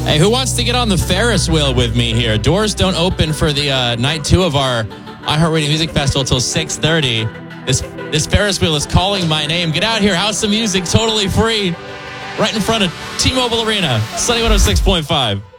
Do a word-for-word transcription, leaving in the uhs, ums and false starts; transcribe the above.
Hey, who wants to get on the Ferris wheel with me here? Doors don't open for the uh, night two of our iHeartRadio Music Festival till six thirty. This this Ferris wheel is calling my name. Get out here, House of Music, totally free, right in front of T-Mobile Arena. Sunny one oh six point five.